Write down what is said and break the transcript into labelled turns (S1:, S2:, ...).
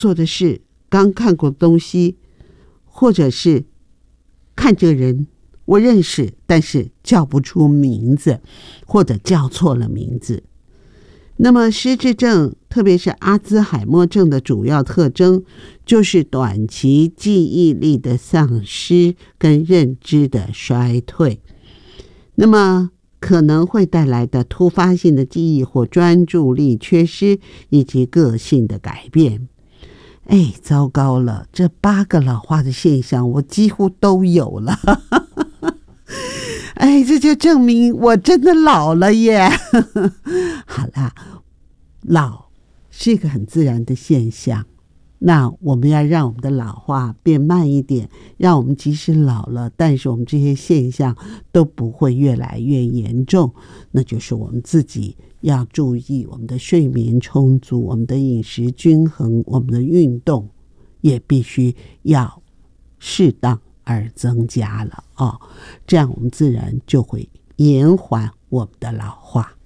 S1: 做的事、刚看过的东西，或者是看这个人我认识，但是叫不出名字，或者叫错了名字。那么失智症，特别是阿兹海默症的主要特征就是短期记忆力的丧失跟认知的衰退，那么可能会带来的突发性的记忆或专注力缺失，以及个性的改变。糟糕了，这8个老化的现象我几乎都有了。这就证明我真的老了耶。好啦，老是一个很自然的现象，那我们要让我们的老化变慢一点，让我们即使老了，但是我们这些现象都不会越来越严重。那就是我们自己要注意我们的睡眠充足，我们的饮食均衡，我们的运动也必须要适当而增加了这样我们自然就会延缓我们的老化。